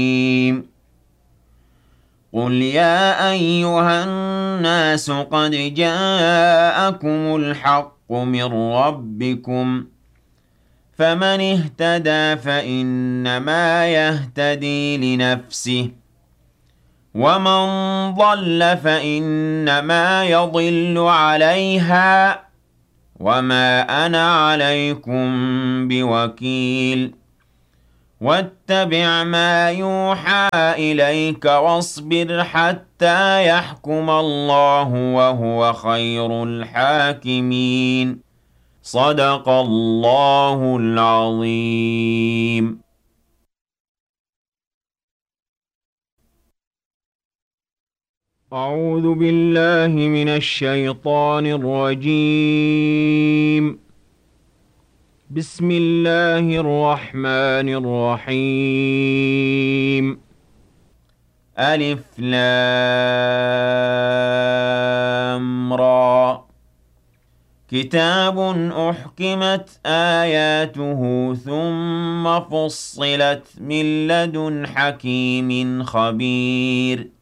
قُلْ يَا أَيُّهَا النَّاسُ قَدْ جَاءَكُمُ الْحَقُّ مِن رَّبِّكُمْ ۖ فَمَنِ اهْتَدَىٰ فَإِنَّمَا يَهْتَدِي لِنَفْسِهِ ۖ وَمَن ضَلَّ فَإِنَّمَا يَضِلُّ عَلَيْهَا ۖ وَمَا أَنَا عَلَيْكُم بِوَكِيلٍ. وَاتَّبِعْ مَا يُوحَىٰ إِلَيْكَ وَاصْبِرْ حَتَّىٰ يَحْكُمَ اللَّهُ ۖ وَهُوَ خَيْرُ الْحَاكِمِينَ. صدق الله العظيم. أعوذ بالله من الشيطان الرجيم. بسم الله الرحمن الرحيم. ألف لام را. كتاب أحكمت آياته ثم فصلت من لدن حكيم خبير.